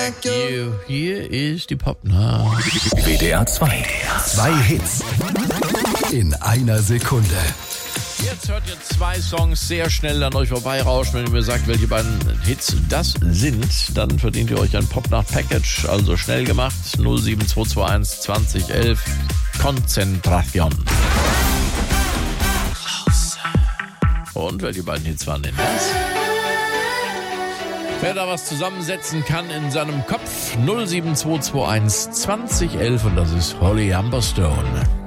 like you. Hier ist die Popnacht. WDR 2. Zwei Hits in einer Sekunde. Jetzt hört ihr 2 Songs sehr schnell an euch vorbeirauschen. Wenn ihr mir sagt, welche beiden Hits das sind, dann verdient ihr euch ein Popnacht-Package. Also schnell gemacht. 07221 2011. Konzentration. Und welche beiden Hits waren denn das? Wer da was zusammensetzen kann in seinem Kopf, 07221 2011 und das ist Holly Humberstone.